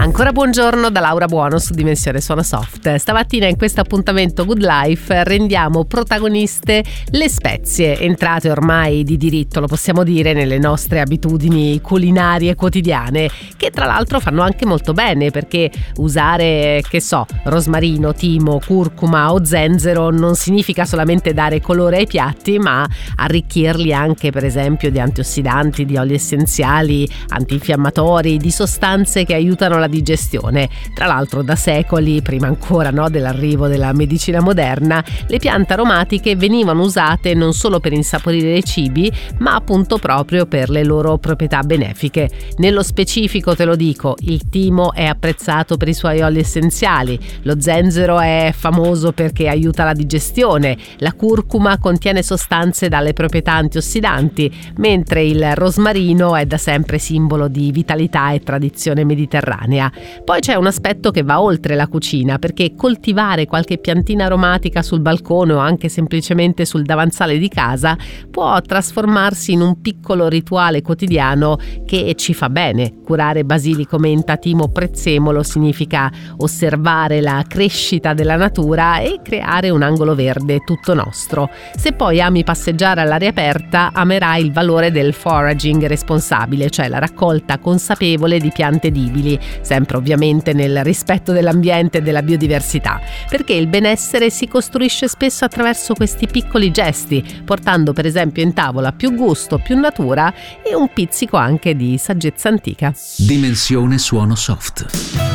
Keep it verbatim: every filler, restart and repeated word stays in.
Ancora buongiorno da Laura Buono su Dimensione Suono Soft. Stamattina in questo appuntamento Good Life rendiamo protagoniste le spezie, entrate ormai di diritto, lo possiamo dire, nelle nostre abitudini culinarie quotidiane, che tra l'altro fanno anche molto bene, perché usare, che so, rosmarino, timo, curcuma o zenzero non significa solamente dare colore ai piatti, ma arricchirli anche per esempio di antiossidanti, di oli essenziali, antinfiammatori, di sostanze che aiutano la digestione. Tra l'altro da secoli, prima ancora no, dell'arrivo della medicina moderna, le piante aromatiche venivano usate non solo per insaporire i cibi, ma appunto proprio per le loro proprietà benefiche. Nello specifico te lo dico, il timo è apprezzato per i suoi oli essenziali, lo zenzero è famoso perché aiuta la digestione, la curcuma contiene sostanze dalle proprietà antiossidanti, mentre il rosmarino è da sempre simbolo di vitalità e tradizione mediterranea. Poi c'è un aspetto che va oltre la cucina, perché coltivare qualche piantina aromatica sul balcone o anche semplicemente sul davanzale di casa può trasformarsi in un piccolo rituale quotidiano che ci fa bene. Curare basilico, menta, timo, prezzemolo significa osservare la crescita della natura e creare un angolo verde tutto nostro. Se poi ami passeggiare all'aria aperta, amerai il valore del foraging responsabile, cioè la raccolta consapevole di piante edibili, sempre ovviamente nel rispetto dell'ambiente e della biodiversità, perché il benessere si costruisce spesso attraverso questi piccoli gesti, portando per esempio in tavola più gusto, più natura e un pizzico anche di saggezza antica. Dimensione Suono Soft.